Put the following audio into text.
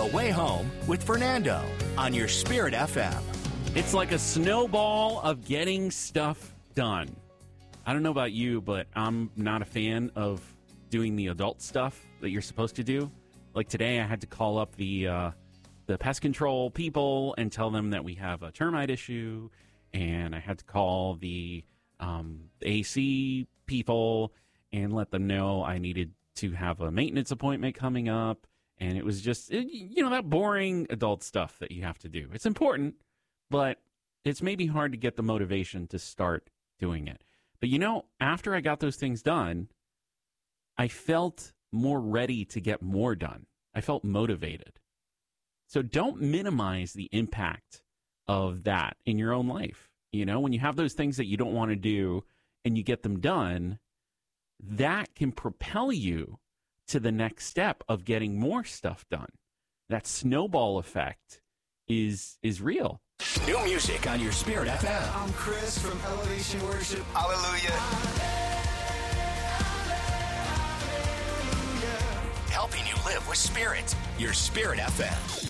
The Way Home with Fernando on your Spirit FM. It's like a snowball of getting stuff done. I don't know about you, but I'm not a fan of doing the adult stuff that you're supposed to do. Like today, I had to call up the pest control people and tell them that we have a termite issue, and I had to call the AC people and let them know I needed to have a maintenance appointment coming up. And it was just, that boring adult stuff that you have to do. It's important, but it's maybe hard to get the motivation to start doing it. But after I got those things done, I felt more ready to get more done. I felt motivated. So don't minimize the impact of that in your own life. When you have those things that you don't want to do and you get them done, that can propel you to the next step of getting more stuff done. That snowball effect is real. New music on your Spirit FM. I'm Chris from Elevation Worship. Hallelujah. Helping you live with Spirit. Your Spirit FM.